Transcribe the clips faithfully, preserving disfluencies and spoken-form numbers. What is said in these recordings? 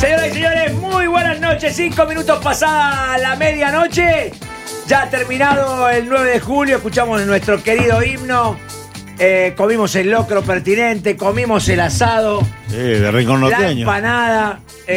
Señoras y señores, muy buenas noches. Cinco minutos pasada la medianoche. Ya ha terminado el nueve de julio. Escuchamos nuestro querido himno. Eh, comimos el locro pertinente. Comimos el asado. Sí, de rincón norteño. La empanada.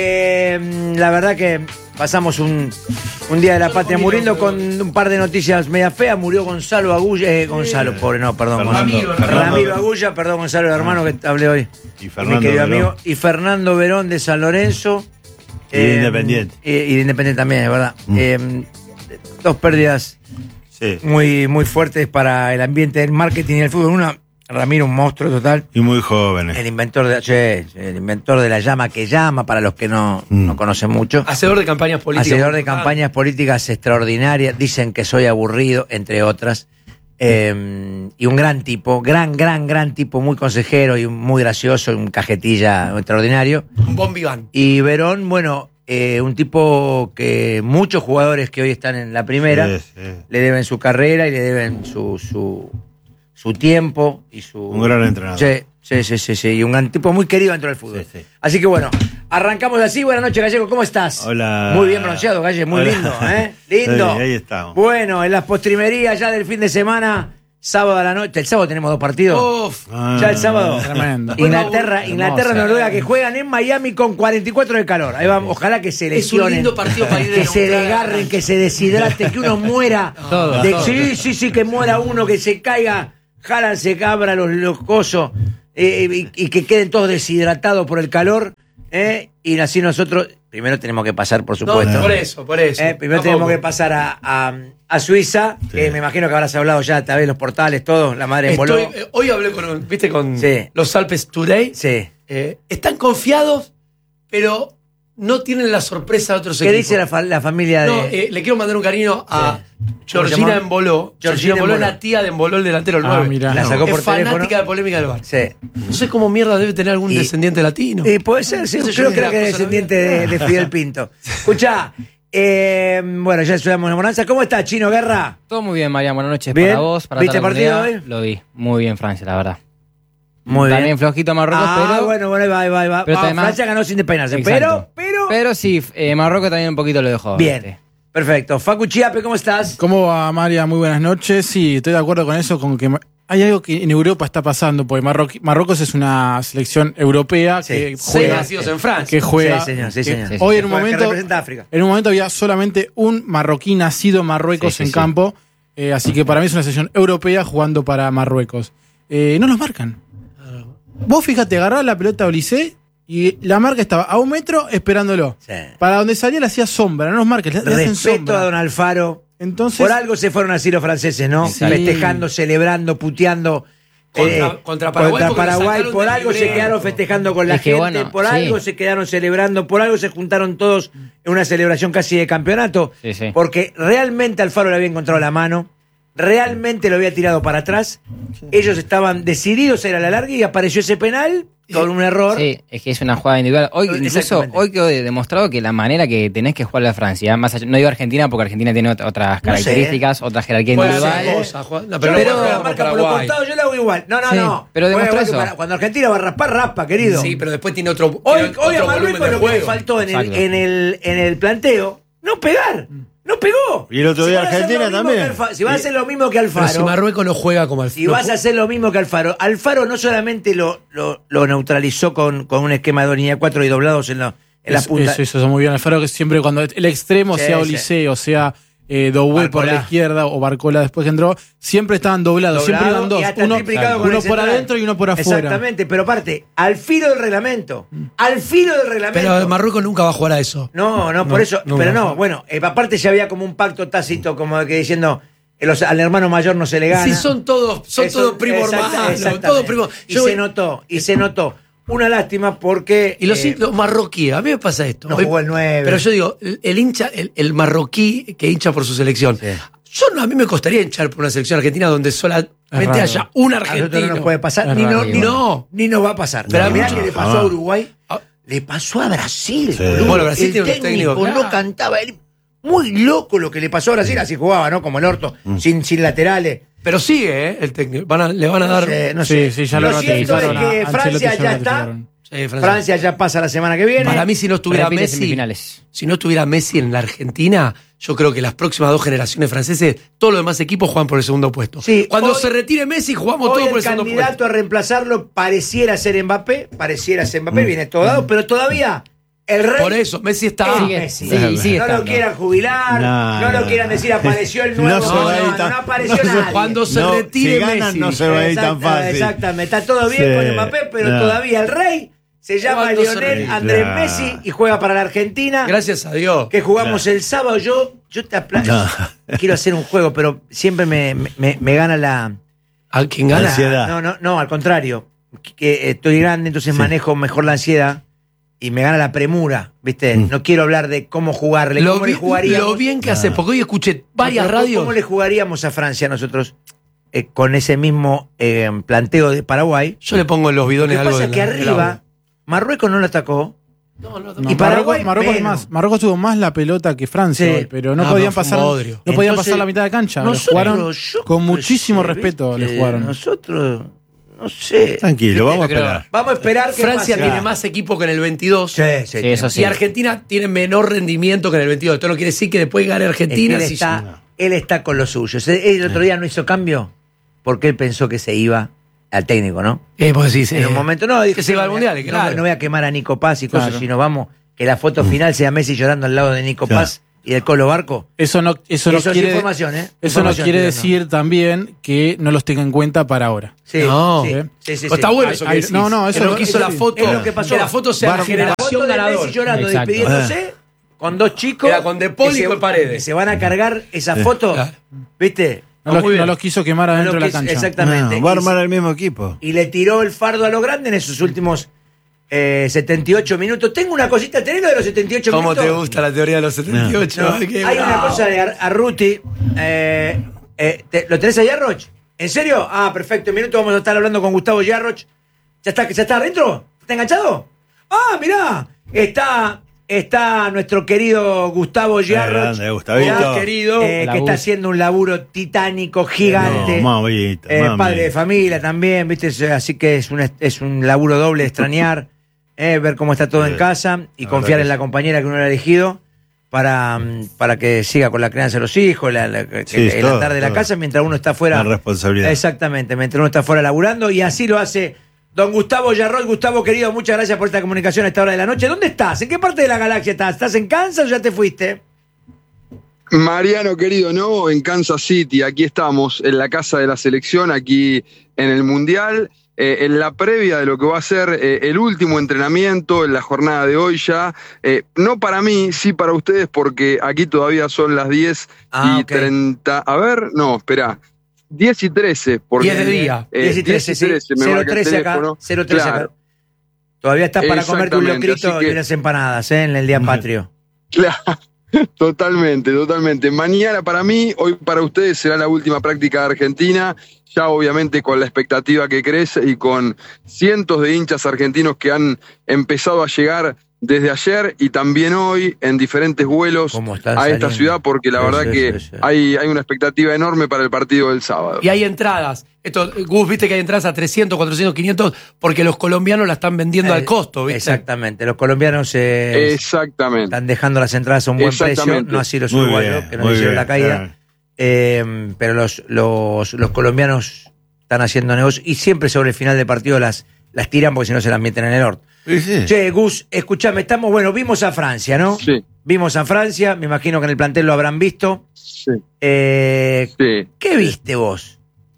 Eh, la verdad que pasamos un, un día de la patria muriendo con un par de noticias media feas. Murió Gonzalo Agulla. Eh, Gonzalo, pobre, no, perdón. Fernando, Ramiro, Fernando. Ramiro Agulla, perdón, Gonzalo, el hermano que hablé hoy. Y Fernando Mi querido Verón. amigo. Y Fernando Verón de San Lorenzo. Y de Independiente. Y, y de Independiente también, es verdad. Mm. Eh, dos pérdidas Sí. muy, muy fuertes para el ambiente del marketing y el fútbol. Una, Ramiro, un monstruo total. Y muy jóvenes. El inventor de, che, el inventor de la llama que llama, para los que no, Mm. no conocen mucho. Hacedor de campañas políticas. Hacedor de campañas políticas extraordinarias. Dicen que soy aburrido, entre otras. Eh, y un gran tipo, gran, gran, gran tipo, muy consejero y muy gracioso, y un cajetilla extraordinario. Un bon vivant. Y Verón, bueno, eh, un tipo que muchos jugadores que hoy están en la primera Sí, sí. le deben su carrera y le deben su, su, su tiempo y su... Un gran entrenador. Sí, sí, sí, sí, sí, y un gran tipo muy querido dentro del fútbol. Sí, sí. Así que bueno, arrancamos así. Buenas noches, Gallego, ¿cómo estás? Hola. Muy bien bronceado, Galle, muy Hola. lindo, ¿eh? Lindo. Sí, ahí estamos. Bueno, en las postrimerías ya del fin de semana, sábado a la noche. El sábado tenemos dos partidos. Uf. Ah. Ya el sábado. Tremendo. Inglaterra, Hermosa. Inglaterra, Noruega, que juegan en Miami con cuarenta y cuatro de calor. Ahí vamos, ojalá que se Es un lesionen. lindo partido para ir Que a se neutral. desgarren, que se deshidraten, que uno muera. Todo, De- todo. Sí, sí, sí, que muera uno, que se caiga, jalan, se cabra los, los cosos, eh, y, y que queden todos deshidratados por el calor. eh, y así nosotros, primero tenemos que pasar, por No, supuesto. por eso, por eso. Eh, primero Tampoco. tenemos que pasar a, a, a Suiza, Sí. que me imagino que habrás hablado ya, tal vez los portales, todo, la madre emboló. Estoy, eh, hoy hablé con, viste, con Sí. los Alpes Today. Sí. Eh, están confiados, pero no tienen la sorpresa de otros ¿Qué equipos. dice la, fa- la familia de...? No, eh, le quiero mandar un cariño a ¿Cómo se Georgina llama? Emboló. Georgina Georgina Emboló es Emboló. la tía de Emboló, el delantero, el Ah, nueve. mirá. La no. sacó Es por fanática teléfono. de polémica del bar. Sí. No sé cómo mierda debe tener algún Y- descendiente latino. Y puede ser, sí, No sé, creo, yo creo la que es cosa no descendiente vi. de, de Fidel Pinto. Escuchá, eh, bueno, ya estudiamos en Bonanza. ¿Cómo estás, Chino Guerra? Todo muy bien, María. Buenas noches Bien. para vos, para ¿Viste toda el la partido comunidad. hoy? Lo vi. Muy bien, Francia, la verdad. Muy También bien. flojito Marruecos, Ah, pero... bueno, bueno, ahí va, ahí va, ahí va. pero Ah, además- Francia ganó sin despeinarse. Exacto. Pero, pero... Pero sí, eh, Marruecos también un poquito lo dejó. Bien, ¿viste? perfecto. Facu Chiape, ¿cómo estás? ¿Cómo va, María? Muy buenas noches. Sí, estoy de acuerdo con eso, con que ma- hay algo que en Europa está pasando, porque Marroqui- Marruecos es una selección europea Sí. que Seis juega, nacidos en Francia. que juega. Sí, señor, sí, que señor. Sí, Hoy sí, en un Que momento, representa a África. en un momento había solamente un marroquí nacido en Marruecos Sí, sí, en sí. campo, eh, así que para mí es una selección europea jugando para Marruecos. Eh, no los marcan. Vos fíjate, agarrás la pelota a Olise y la marca estaba a un metro esperándolo. Sí. Para donde salía le hacía sombra, no los marques, le, le hacen Respeto sombra. a don Alfaro. Entonces, Por algo se fueron así los franceses, ¿no? Sí. Festejando, celebrando, puteando. Contra- contra Paraguay, porque lo Paraguay. sacaron Por del algo se libreto. quedaron festejando con la Es que gente, bueno, por sí. algo se quedaron celebrando, por algo se juntaron todos en una celebración casi de campeonato. Sí, sí. Porque realmente Alfaro le había encontrado la mano, realmente lo había tirado para atrás. Ellos estaban decididos a ir a la larga y apareció ese penal con un error. Sí, es que es una jugada individual. Hoy, incluso, Exactamente. hoy quedó demostrado que la manera que tenés que jugar a Francia, más allá, no digo Argentina porque Argentina tiene ot- otras No sé. características, otra jerarquía Puede individual. hacer cosas, Juan. No, Pero, pero pero no la juega marca como por los Paraguay. costados yo la hago igual. No, no, Sí, no. pero Juega demostró igual que eso. para- Cuando Argentina va a raspar, raspa, querido. Sí, pero después tiene otro, Hoy, tiene hoy a otro volumen Marruecos de lo que le juego. faltó en el, Exacto. en, el, en el planteo, no pegar. No pegó. Y el otro día van a hacer Argentina lo mismo que también. Alfa- si vas a hacer lo mismo que Pero si Alfaro, Marruecos no juega como el si vas a hacer lo mismo que Alfaro, Alfaro no solamente lo, lo, lo neutralizó con, con un esquema de dos líneas cuatro y doblados en, la en la Eso, punta. eso, eso es muy bien. Alfaro que siempre cuando el extremo, Sí, sea sí. Olise o sea eh, Doué por la Barcola. izquierda o Barcola después que entró, siempre estaban doblados, siempre Doblado iban dos. y hasta Uno, triplicado con uno el por central. adentro y uno por afuera. Exactamente, pero aparte, al filo del reglamento. Al filo del reglamento. Pero Marruecos nunca va a jugar a eso. No, no, por No, eso. no, pero no. no, bueno, eh, aparte ya había como un pacto tácito, como de que diciendo, eh, los- al hermano mayor no se le gana. Sí, son todos, son Eso- todos primos exacta- hermanos, exactamente. todos primos. Y Yo- se notó, y se notó. Una lástima porque. Y los, eh, los marroquíes, a mí me pasa esto. no Hoy- jugó el nueve. Pero yo digo, el, el hincha, el, el marroquí que hincha por su selección. Sí. Yo no, a mí me costaría hinchar por una selección argentina donde solamente raro. haya un a nosotros argentino. no nos puede pasar, Es ni, no, raro. ni, No. ni nos va a pasar. Pero Pero mirá mucho. que le pasó Ah. a Uruguay, Ah. le pasó a Brasil. Sí. boludo. Bueno, Brasil el tiene un técnico técnico, no claro. cantaba. Él, muy loco lo que le pasó a Brasil, así jugaba, ¿no? Como el orto, sin, sin laterales. Pero sigue, ¿eh? El técnico. Van a- le van a dar. Eh, no Sí, sé. sí, ya lo lo cierto es ratificaron a que Ancelotti, Francia ya ya lo está. ratificaron. Sí, Francia. Francia ya pasa la semana que viene. Para mí, si no estuviera Repite Messi, semifinales. si no estuviera Messi en la Argentina, yo creo que las próximas dos generaciones franceses, todos los demás equipos juegan por el segundo puesto. Sí, Cuando hoy- se retire Messi, jugamos Hoy todos por el el segundo candidato puesto. a reemplazarlo pareciera ser Mbappé, pareciera ser Mbappé, viene todo dado, pero todavía el rey Por eso, Messi está. es Sigue, Messi. sí, sigue no lo estando. quieran jubilar, no, No, lo no. quieran decir apareció el No nuevo, se no, va a ir no, tan- no apareció no se- nadie. Cuando se No, retire si ganan, Messi. no se va a ir tan Exacta- fácil. Exactamente, está todo bien Sí. con Mbappé, pero No. todavía el rey se llama Cuando se Lionel retire. Andrés Claro. Messi y juega para la Argentina. Gracias a Dios. Que jugamos el sábado. Yo, yo te aplaudo. No. Quiero hacer un juego, pero siempre me, me, me gana la. ¿A quién gana? Ansiedad. No, no, no, al contrario. Que, que estoy grande, entonces Sí. manejo mejor la ansiedad y me gana la premura. ¿Viste? Mm. No quiero hablar de cómo jugarle, Lo, cómo bi- le jugaríamos. lo bien que hace, porque hoy escuché varias ¿Cómo- radios. ¿Cómo le jugaríamos a Francia nosotros eh, con ese mismo eh, planteo de Paraguay? Yo le pongo en los Lo bidones que algo pasa de es que la- del arriba, agua. Marruecos no lo atacó. No, no, No, Y Paraguay Marruecos, Marruecos, menos. más, Marruecos tuvo más la pelota que Francia, Sí. hoy, pero no Ah, podían pero fue pasar, un no bodrio. podían Entonces, pasar la mitad de cancha. Le Nosotros, jugaron yo con qué muchísimo sé, respeto. ¿viste? Le jugaron. Nosotros, no sé. Tranquilo, vamos a Creo- esperar. Vamos a esperar que Francia pase. tiene más equipo que en el veintidós. Sí, sí, Sí, eso Y sí. Argentina tiene menor rendimiento que en el veintidós. Esto no quiere decir que después gane Es que Argentina. él, si- está, él está con los suyos. Él el otro día no hizo cambio porque él pensó que se iba al técnico, ¿no? Eh, vos decís, En eh, un momento no, dijo, que se iba al no, Mundial, no, claro. no voy a quemar a Nico Paz y cosas, Claro. sino vamos, que la foto final sea Messi llorando al lado de Nico Claro. Paz y del Colo Barco. Eso no, eso no Eso es quiere, información, ¿eh? eso no Información quiere estoy dando. decir también que no los tenga en cuenta para ahora. Sí, No. sí, ¿Eh? sí, sí, Pero está sí. bueno Ay, eso que ay, decís. no, no, eso que no lo- quiso eso la sí. foto. Es lo que pasó. Que la foto sea Bar- la La generación foto de ganador. Messi llorando, Exacto. despidiéndose con dos chicos. Era con De Paul que y se- con Paredes. que se van a cargar esa foto. Claro. ¿Viste? No, Ah, los, muy bien. no los quiso quemar adentro No de lo la quiso- cancha. Exactamente. No, va a Y- armar el mismo equipo. y le tiró el fardo a lo grande en esos últimos eh, setenta y ocho minutos. Tengo una cosita, ¿tenés lo de los setenta y ocho ¿Cómo minutos? te gusta la teoría de los setenta y ocho? No, Ay, qué hay una bravo. cosa de Ar- Arruti. Eh, eh, te- ¿Lo tenés ahí, Yarroch? ¿En serio? Ah, perfecto. En minuto vamos a estar hablando con Gustavo Yarroch. ¿Ya está, ya está adentro? ¿Está enganchado? Ah, mirá. Está, está nuestro querido Gustavo Yarroch. grande, Gustavito. Ya, querido. eh, La que está bus. haciendo un laburo titánico, gigante. No, mamita, Eh, mami. padre de familia también, ¿viste? Es- Así que es un, es un laburo doble de extrañar, eh, ver cómo está todo en Sí, casa y la confiar verdad en que la sí. compañera que uno ha elegido para, mm, para que siga con la crianza de los hijos, la, la- que- Sí, el todo, andar de la todo. casa mientras uno está fuera. La responsabilidad. Exactamente, mientras uno está fuera laburando y así lo hace don Gustavo Yarroch. Gustavo, querido, muchas gracias por esta comunicación a esta hora de la noche. ¿Dónde estás? ¿En qué parte de la galaxia estás? ¿Estás en Kansas o ya te fuiste? Mariano querido, no, en Kansas City, aquí estamos, en la casa de la selección, aquí en el Mundial, eh, en la previa de lo que va a ser eh, el último entrenamiento en la jornada de hoy ya, eh, no para mí, sí para ustedes, porque aquí todavía son las diez Ah, y ok. treinta, a ver, no, espera, diez y trece, porque... diez de día. eh, diez y trece, sí. me cero marca el trece acá. teléfono. cero trece Claro. acá. Todavía estás para comerte un Exactamente, locrito así que- y unas empanadas, ¿eh? En el Día Patrio. Claro, totalmente, totalmente. Mañana para mí, hoy para ustedes será la última práctica de Argentina, ya obviamente con la expectativa que crece y con cientos de hinchas argentinos que han empezado a llegar desde ayer y también hoy en diferentes vuelos ¿Cómo a están esta saliendo? ciudad, porque la Sí, verdad sí, que sí, sí. hay, hay una expectativa enorme para el partido del sábado. Y hay entradas. Esto, Gus, viste que hay entradas a trescientos, cuatrocientos, quinientos, porque los colombianos la están vendiendo Eh, al costo, ¿viste? Exactamente. Los colombianos eh, Exactamente. están dejando las entradas a un buen precio, Exactamente. no así los Muy uruguayos, bien, que no muy hicieron bien, la caída. claro. Eh, pero los, los, los colombianos están haciendo negocio y siempre sobre el final del partido las, las tiran porque si no se las meten en el orto. Sí, sí. Che, Gus, escuchame, estamos, bueno, vimos a Francia, ¿no? Sí, Vimos a Francia, me imagino que en el plantel lo habrán visto. sí, Eh, sí. ¿Qué viste vos?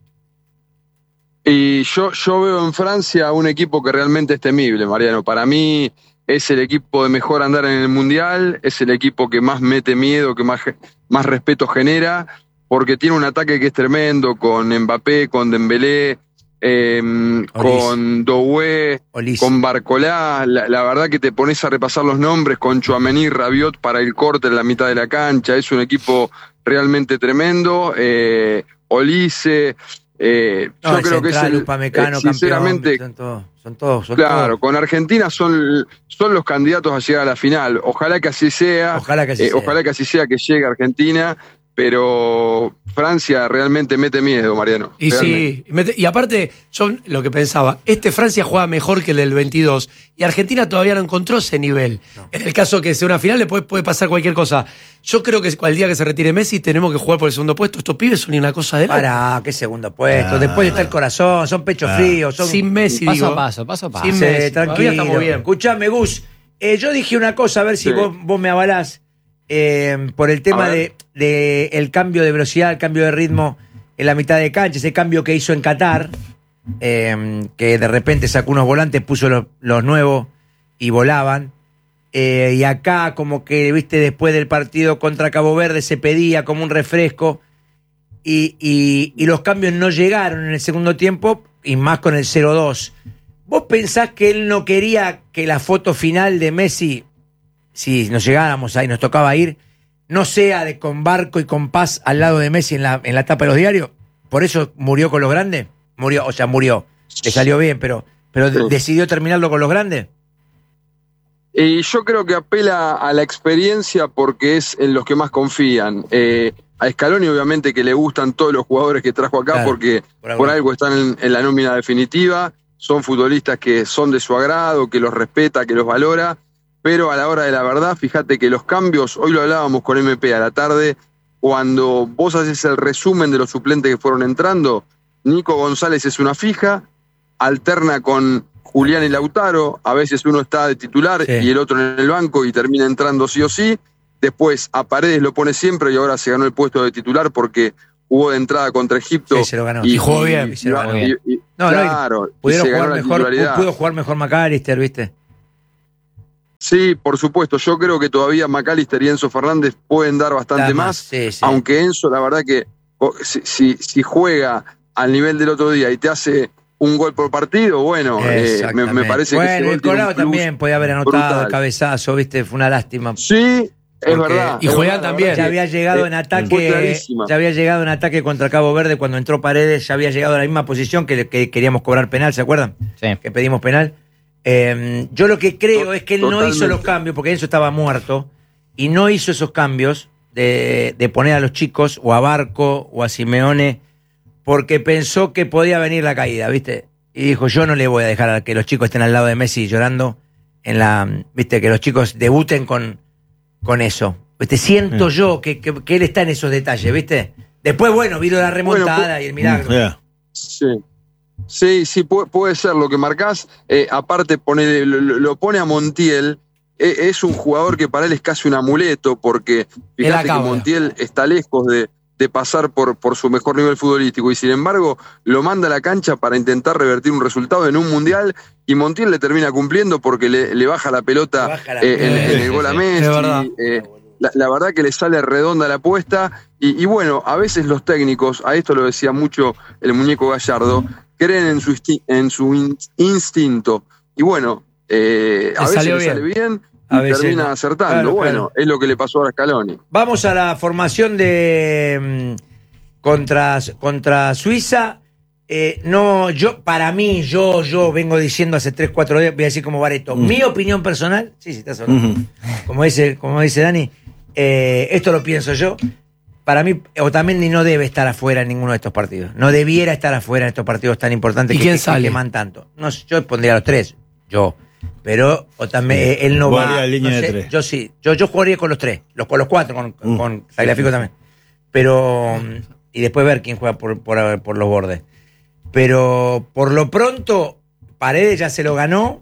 Y yo, yo veo en Francia un equipo que realmente es temible, Mariano. Para mí es el equipo de mejor andar en el Mundial, es el equipo que más mete miedo, que más, más respeto genera, porque tiene un ataque que es tremendo, con Mbappé, con Dembélé, eh, con Doué, Olis. con Barcolá. La, la verdad que te pones a repasar los nombres, con Tchouaméni, Rabiot para el corte en la mitad de la cancha. Es un equipo realmente tremendo. Eh, Olise... Eh, No, yo el creo que es Central, el, Upamecano, eh, sinceramente, campeón, son todos, son todos, son claro, todos. con Argentina son, son los candidatos a llegar a la final. Ojalá que así sea. Ojalá que así eh, sea. Ojalá que así sea, que llegue Argentina. pero Francia realmente mete miedo, Mariano. Y realmente. sí, y, mete- y aparte, yo lo que pensaba, este Francia juega mejor que el del veintidós y Argentina todavía no encontró ese nivel. No. En el caso que sea una final, le puede, puede pasar cualquier cosa. Yo creo que el día que se retire Messi tenemos que jugar por el segundo puesto. Estos pibes son una cosa de loco. Para, qué segundo puesto. Ah, Después está el corazón, son pechos ah, fríos. Son... Sin Messi, paso digo. a paso, paso a paso. Sin sí, Messi, tranquilo. Estamos bien. Escuchame, Gus. Eh, yo dije una cosa, a ver si sí. vos, vos me avalás. Eh, por el tema de, de el cambio de velocidad, el cambio de ritmo en la mitad de cancha, ese cambio que hizo en Qatar, eh, que de repente sacó unos volantes, puso los, los nuevos y volaban. Eh, y acá como que, viste, después del partido contra Cabo Verde se pedía como un refresco y, y, y los cambios no llegaron en el segundo tiempo y más con el cero dos. ¿Vos pensás que él no quería que la foto final de Messi, si nos llegáramos ahí, nos tocaba ir, no sea de con Barco y con Paz al lado de Messi en la, en la tapa de los diarios? ¿Por eso murió con los grandes? Murió, o sea, murió. Le salió bien, pero, pero sí. decidió terminarlo con los grandes. Y yo creo que apela a la experiencia porque es en los que más confían. Eh, a Scaloni obviamente que le gustan todos los jugadores que trajo acá, claro, porque por, por algo están en, en la nómina definitiva, son futbolistas que son de su agrado, que los respeta, que los valora. Pero a la hora de la verdad, fíjate que los cambios, hoy lo hablábamos con M P a la tarde, cuando vos haces el resumen de los suplentes que fueron entrando, Nico González es una fija, alterna con Julián y Lautaro, a veces uno está de titular sí. y el otro en el banco y termina entrando sí o sí. Después a Paredes lo pone siempre y ahora se ganó el puesto de titular porque jugó de entrada contra Egipto. Sí, se lo ganó. Y, y jugó bien. Y, se lo ganó. Y, y, no, claro, no, pudieron y se jugar mejor, pudo jugar mejor McAllister, ¿viste? Sí, por supuesto. Yo creo que todavía McAllister y Enzo Fernández pueden dar bastante más, más sí, sí. aunque Enzo, la verdad que si, si, si juega al nivel del otro día y te hace un gol por partido, bueno, eh, me, me parece bueno, que Bueno, el Colado también podía haber anotado brutal. El cabezazo, ¿viste? Fue una lástima. Sí, es verdad. Y Julián también. Ya había llegado eh, en ataque, ya había llegado en ataque contra Cabo Verde cuando entró Paredes, ya había llegado a la misma posición que, que queríamos cobrar penal, ¿se acuerdan? Sí. Que pedimos penal. Eh, yo lo que creo es que él Totalmente. no hizo los cambios, porque Enzo estaba muerto, y no hizo esos cambios de, de poner a los chicos, o a Barco, o a Simeone, porque pensó que podía venir la caída, ¿viste? Y dijo, yo no le voy a dejar a que los chicos estén al lado de Messi llorando, en la, ¿viste? Que los chicos debuten con, con eso. ¿Viste? Siento mm. yo que, que, que él está en esos detalles, ¿viste? Después, bueno, vino la remontada bueno, y el milagro. Yeah. Sí. Sí, sí, puede, puede ser lo que marcás. Eh, aparte, pone, lo, lo pone a Montiel. Eh, es un jugador que para él es casi un amuleto, porque fíjate que Montiel está lejos de, de pasar por, por su mejor nivel futbolístico. Y sin embargo, lo manda a la cancha para intentar revertir un resultado en un mundial. Y Montiel le termina cumpliendo porque le, le baja la pelota baja la eh, en, en el gol a Messi. Eh, la, la verdad que le sale redonda la apuesta. Y, y bueno, a veces los técnicos, a esto lo decía mucho el muñeco Gallardo, creen en su, en su in, instinto. Y bueno, eh, a veces le sale bien y a veces termina no. acertando. Claro, bueno, claro. Es lo que le pasó a Scaloni. Vamos a la formación de um, contra, contra Suiza. Eh, no, yo, para mí, yo, yo vengo diciendo hace tres, cuatro días, voy a decir como Bareto, mm. mi opinión personal, sí, sí, estás hablando, mm-hmm. como dice, como dice Dani, eh, esto lo pienso yo. Para mí, Otamendi no debe estar afuera en ninguno de estos partidos. No debiera estar afuera en estos partidos tan importantes ¿Y que, quién que, sale? que queman tanto. No, yo pondría a los tres, yo. Pero Otamendi, sí. él no Jugaría va. línea no sé, de tres. Yo sí, yo, yo jugaría con los tres, los, con los cuatro, con, mm. con Tagliafico también. Pero, y después ver quién juega por, por, por los bordes. Pero por lo pronto, Paredes ya se lo ganó.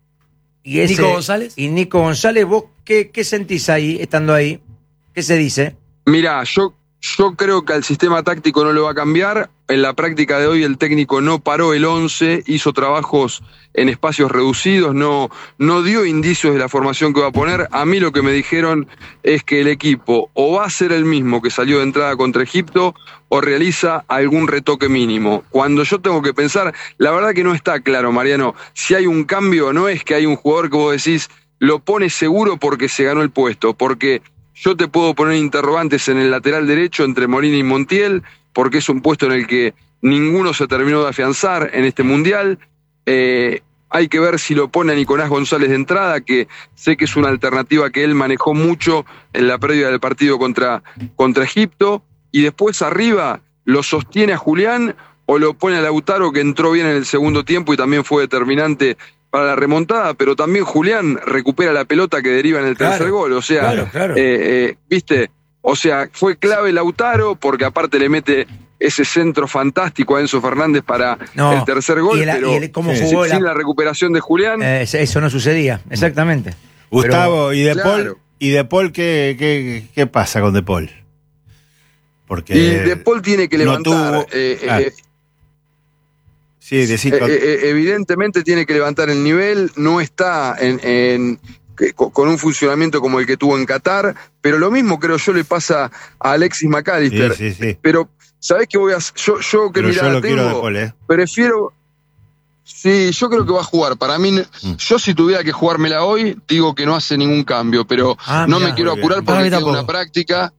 Y ese, ¿Nico González? Y Nico González, ¿vos qué, qué sentís ahí, estando ahí? ¿Qué se dice? Mirá, yo, yo creo que al sistema táctico no lo va a cambiar. En la práctica de hoy el técnico no paró el once, hizo trabajos en espacios reducidos, no, no dio indicios de la formación que va a poner. A mí lo que me dijeron es que el equipo o va a ser el mismo que salió de entrada contra Egipto o realiza algún retoque mínimo. Cuando yo tengo que pensar, la verdad que no está claro, Mariano, si hay un cambio, no es que hay un jugador que vos decís lo pone seguro porque se ganó el puesto, porque yo te puedo poner interrogantes en el lateral derecho entre Molina y Montiel, porque es un puesto en el que ninguno se terminó de afianzar en este mundial. Eh, Hay que ver si lo pone a Nicolás González de entrada, que sé que es una alternativa que él manejó mucho en la previa del partido contra, contra Egipto. Y después arriba, ¿lo sostiene a Julián o lo pone a Lautaro, que entró bien en el segundo tiempo y también fue determinante para la remontada? Pero también Julián recupera la pelota que deriva en el tercer Claro, gol. O sea, claro, claro. Eh, eh, ¿viste? O sea, fue clave Lautaro porque aparte le mete ese centro fantástico a Enzo Fernández para No, el tercer gol, y el- pero y el- cómo sin, jugó la- sin la recuperación de Julián. Eh, eso no sucedía, exactamente. Gustavo, ¿y De Claro. Paul? ¿Y De Paul qué, qué, qué pasa con De Paul? Porque Y De Paul tiene que no levantar. tuvo- eh, ah, eh, sí, decir, eh, eh, evidentemente tiene que levantar el nivel, no está en, en- que- con con un funcionamiento como el que tuvo en Qatar, pero lo mismo creo yo le pasa a Alexis McAllister. sí, sí, sí. Pero, ¿sabés qué voy a hacer? Yo, yo que Pero yo mirada lo quiero De tengo, Paul, ¿eh? prefiero. Sí, yo creo que va a jugar. Para mí, Mm. yo si tuviera que jugármela hoy, digo que no hace ningún cambio, pero Ah, no mirá, me quiero muy apurar bien. Para porque mí queda tampoco. una práctica.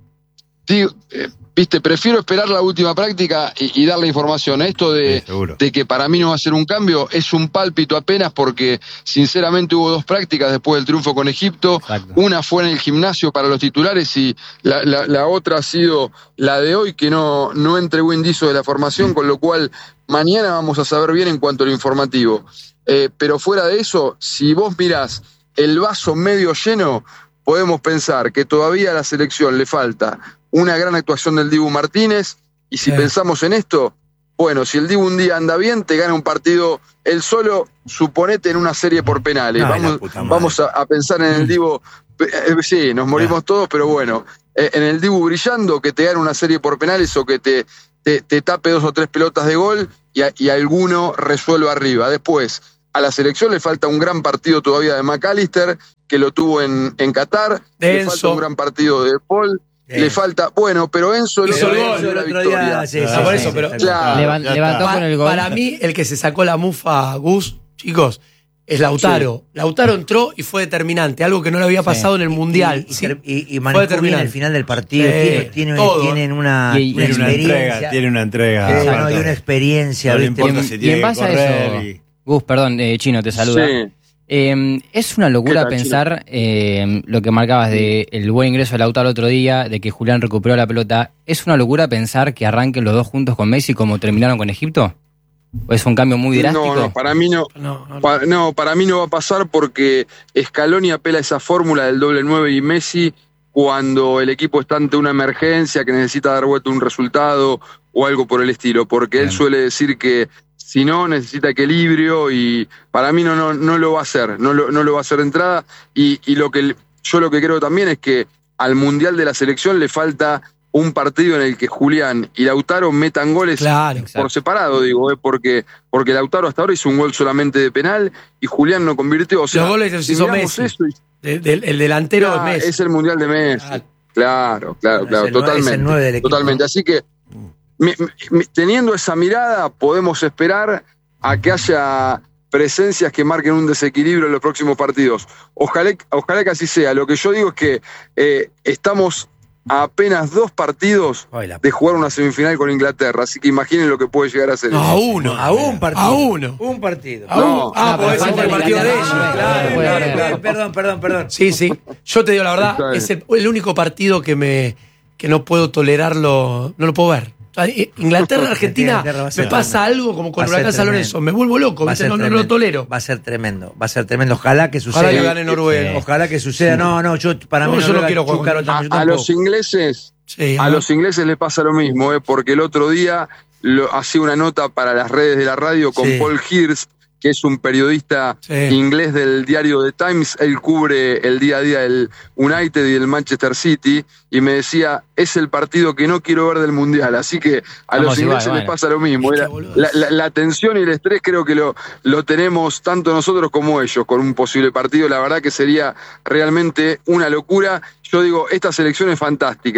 Digo, eh, viste, prefiero esperar la última práctica y, y dar la información. Esto de, Sí, seguro. de que para mí no va a ser un cambio es un pálpito apenas porque sinceramente hubo dos prácticas después del triunfo con Egipto. Exacto. Una fue en el gimnasio para los titulares y la, la- la otra ha sido la de hoy, que no, no entregó indicios de la formación, con lo cual mañana vamos a saber bien en cuanto a lo informativo. Eh, pero fuera de eso, si vos mirás el vaso medio lleno, podemos pensar que todavía a la selección le falta una gran actuación del Dibu Martínez, y si Sí. pensamos en esto, bueno, si el Dibu un día anda bien, te gana un partido él solo, suponete en una serie por penales. Ay, la vamos puta madre. vamos a, a pensar en el Dibu, eh, sí, nos morimos todos, pero bueno, eh, en el Dibu brillando, que te gane una serie por penales o que te, te, te tape dos o tres pelotas de gol y, a- y alguno resuelva arriba. Después, a la selección le falta un gran partido todavía de McAllister, que lo tuvo en, en Qatar, De le Enzo. falta un gran partido de Paul, De le Enzo. falta, bueno, pero Enzo Hizo el logró gol la el otro victoria. día, sí, Ah, sí, por sí, eso, sí, pero- sí. Claro. Levan- ya levantó está. con el gol. Para mí, el que se sacó la mufa a Gus, chicos, es Lautaro. Lautaro entró y fue determinante, algo que no le había pasado en el Mundial. Y, y, Sí. y, y Fue manejó bien determinante. el final del partido. Sí, tiene, tiene- todo. tienen una, Y- y una Tiene una experiencia. entrega, tiene una entrega. Eh, para no, y todo. una experiencia, No le ¿viste? importa Y en- si y tiene en que base a correr eso, y- Gus, perdón, eh, Chino, te saluda. Sí. Eh, es una locura ¿Qué tal, pensar eh, lo que marcabas de el buen ingreso de Lautaro el otro día, de que Julián recuperó la pelota. ¿Es una locura pensar que arranquen los dos juntos con Messi como terminaron con Egipto? ¿O es un cambio muy drástico? No, no, para mí no. No, no, no. Pa- no, para mí no va a pasar porque Scaloni apela a esa fórmula del doble nueve y Messi cuando el equipo está ante una emergencia que necesita dar vuelta un resultado o algo por el estilo, porque él Bien. suele decir que si no necesita equilibrio y para mí no, no, no lo va a hacer, no lo, no lo va a hacer de entrada y, y lo que yo lo que creo también es que al Mundial de la Selección le falta un partido en el que Julián y Lautaro metan goles Claro. por separado, digo, eh, porque, porque Lautaro hasta ahora hizo un gol solamente de penal y Julián no convirtió. O sea, Los goles los si hizo miramos Messi. eso y- De- del- el delantero Ah, es Messi. es el Mundial de Messi. Claro. Claro, claro, Es claro, el nueve- totalmente. es el nueve del equipo, totalmente. ¿no? Así que mi- mi- teniendo esa mirada, podemos esperar a que haya presencias que marquen un desequilibrio en los próximos partidos. Ojalá, ojalá que así sea. Lo que yo digo es que eh, estamos a apenas dos partidos Ay, la- de jugar una semifinal con Inglaterra, así que imaginen lo que puede llegar a ser. No, a eso. uno. A un partido. A uno. Un partido. A uno. No. Ah, Ah, porque pero es falta el partido de Inglaterra, ellos. no, Claro, no puede claro, haber. claro. Perdón, perdón, perdón. Sí, sí. Yo te digo la verdad, Está bien. es el, el único partido que me que no puedo tolerarlo, no lo puedo ver. O sea, eh, Inglaterra, Argentina, Inglaterra va a ser me pasa algo como con Va a ser Huracán San Lorenzo. tremendo. Me vuelvo loco, Va a ¿viste? ser no, no tremendo. lo tolero. Va a ser tremendo, va a ser tremendo. Ojalá que suceda. Ojalá que gane Noruega. Sí. Ojalá que suceda. No, no, yo para No, mí yo no Noruega, quiero jugar Chúcaro, con- tam- A, yo a tampoco. los ingleses, Sí, a los ingleses les pasa lo mismo, eh, porque el otro día lo, hacía una nota para las redes de la radio con Sí. Paul Hirst, que es un periodista Sí. inglés del diario The Times. Él cubre el día a día del United y del Manchester City, y me decía, es el partido que no quiero ver del Mundial. Así que a Estamos los igual, ingleses les bueno. pasa lo mismo. Es que, Era- boludo, la, la- la tensión y el estrés creo que lo, lo tenemos tanto nosotros como ellos con un posible partido. La verdad que sería realmente una locura. Yo digo, esta selección es fantástica.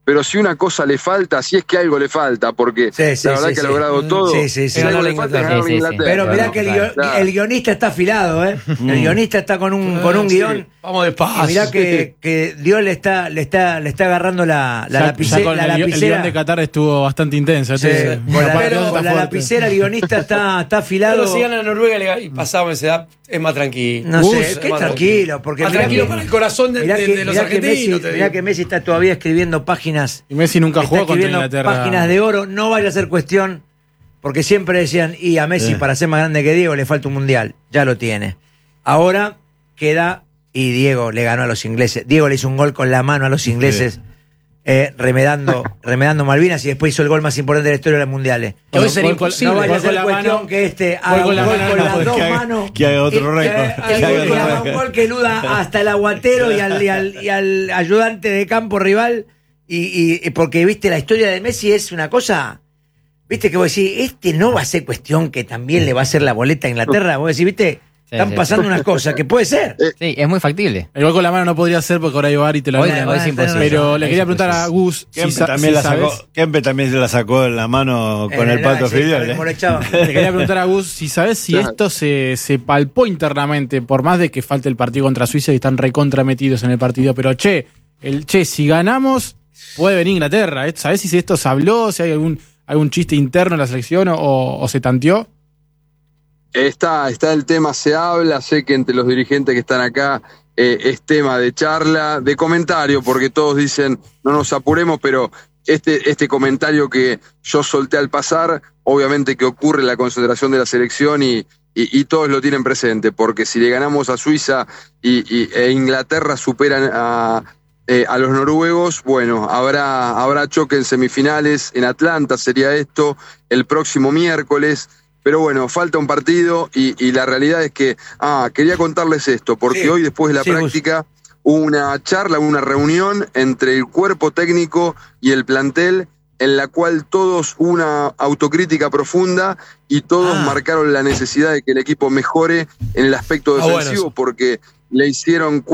pero si una cosa le falta, si es que algo le falta, porque Sí, sí, la verdad sí, que sí. ha logrado todo. Sí, sí, sí. Si algo Ganó le la falta es Inglaterra. ganar Sí, sí, sí. Inglaterra. Pero mirá Claro, que el, claro. guio- Claro. el guionista está afilado, ¿eh? El guionista está con un, con un Sí. guión. Vamos Y despacio. mirá que, que Dios le está, le está, le está agarrando la, la, Ya- lapice- ya con la el, guión- el lapicera. guión de Qatar estuvo bastante intenso. Sí, este- con la, la parte pero dos está con la fuerte. lapicera, el guionista está, está afilado. Pero si gana Noruega le- y pasamos esa edad, es más tranquilo. No Gus, sé, es qué más tranquilo, porque Más mirá tranquilo que- para el corazón de, mirá de- que- de los mirá que argentinos. Messi, te mirá digo. que Messi está todavía escribiendo páginas. Y Messi nunca está jugó contra escribiendo Inglaterra. páginas de oro. No vaya a ser cuestión, porque siempre decían, y a Messi Sí. para ser más grande que Diego le falta un mundial. Ya lo tiene. Ahora queda, y Diego le ganó a los ingleses. Diego le hizo un gol con la mano a los ingleses, eh, remedando, remedando Malvinas, y después hizo el gol más importante de la historia de los mundiales. Que hoy sería Gol con- imposible. No vaya a gol con ser la cuestión mano- que este gol haga con un la gol mano con no, las dos que haga- manos. que haga otro y- récord, que- que que haga haga otro un récord. gol que eluda hasta el aguatero y al, y al- y al ayudante de campo rival. Y, y- y porque, viste, la historia de Messi es una cosa. Viste que vos decís, este no va a ser cuestión que también le va a hacer la boleta a Inglaterra. Vos decís, viste, Sí, están sí. pasando unas cosas que puede ser. Sí, es muy factible. El gol con la mano no podría ser porque ahora hay V A R y te lo Hoy- anulan. hoy es imposible. Pero le Hoy quería es preguntar a Gus si, Kempe sa- también, si la sacó, sabes- Kempe también se la sacó en la mano con En el pato sí, Fidel. como ¿eh? lo echaban. Le quería preguntar a Gus si sabes si Claro. esto se, se palpó internamente, por más de que falte el partido contra Suiza y están recontrametidos en el partido, pero che, el che, si ganamos, puede venir Inglaterra. ¿eh? ¿Sabes si esto se habló, si hay algún, algún chiste interno en la selección o, o se tanteó? Está, está el tema, se habla, sé que entre los dirigentes que están acá eh, es tema de charla, de comentario, porque todos dicen no nos apuremos, pero este, este comentario que yo solté al pasar, obviamente que ocurre en la concentración de la selección y, y, y todos lo tienen presente, porque si le ganamos a Suiza y, y- e Inglaterra superan a, eh, a los noruegos, bueno, habrá, habrá choque en semifinales, en Atlanta sería esto, el próximo miércoles. Pero bueno, falta un partido y, y la realidad es que, ah, quería contarles esto, porque Sí. hoy después de la Sí, Gus. práctica hubo una charla, una reunión entre el cuerpo técnico y el plantel en la cual todos hubo una autocrítica profunda y todos Ah. marcaron la necesidad de que el equipo mejore en el aspecto Ah, bueno defensivo eso. porque le hicieron